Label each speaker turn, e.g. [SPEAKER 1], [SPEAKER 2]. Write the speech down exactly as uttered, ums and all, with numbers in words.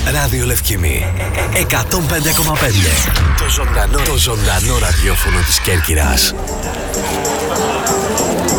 [SPEAKER 1] Ράδιο Λευκήμη εκατόν πέντε κόμμα πέντε. Το ζωντανό, το ζωντανό ραδιόφωνο της Κέρκυρας.